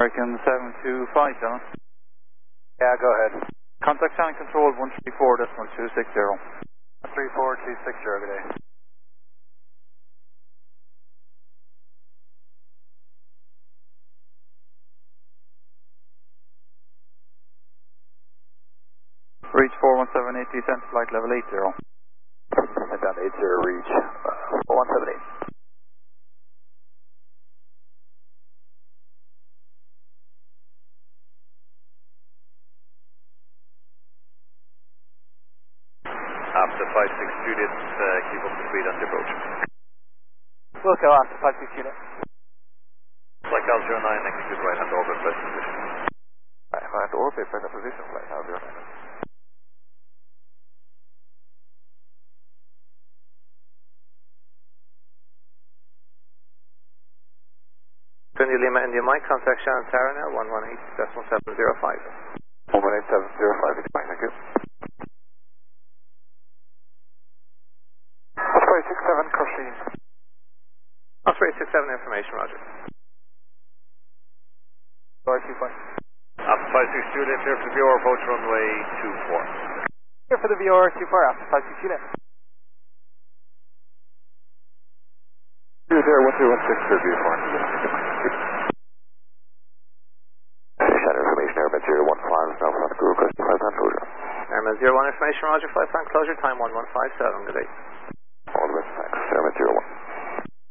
American 7257. Yeah, go ahead. Contact channel control 134.260. 134.260, good day. Reach 4178, descent flight level 80. Down 80, reach 178. After 56 Juliet, keep up the speed on the approach. Wilco after 56 Juliet. Flight Cal 09, execute right hand orbit, present position. Right hand orbit, present position, flight Cal 09. Lima India Mike, contact Shannon Tower now, 118.705. 118.705, thank you. Osprey 67, Kosheen. Osprey 67, information, roger. Sorry, 25. After 56 Juliet, clear for the viewer, approach runway 24. Here for the viewer, 24, after 56 Juliet. You're there, 1316 for view 4. Shadow information, Airman 015, now front crew, request flight plan closure. Airman 01, information, roger, flight plan closure, time 1157, good day.